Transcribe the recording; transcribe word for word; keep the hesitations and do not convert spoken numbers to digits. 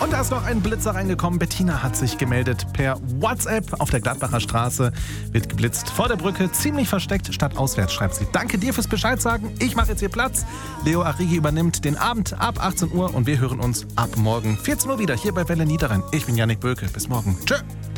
Und da ist noch ein Blitzer reingekommen. Bettina hat sich gemeldet per WhatsApp. Auf der Gladbacher Straße wird geblitzt. Vor der Brücke, ziemlich versteckt, statt auswärts, schreibt sie. Danke dir fürs Bescheid sagen. Ich mache jetzt hier Platz. Leo Arrigi übernimmt den Abend ab achtzehn Uhr und wir hören uns ab morgen vierzehn Uhr wieder hier bei Welle Niederrhein. Ich bin Yannick Böke. Bis morgen. Tschö.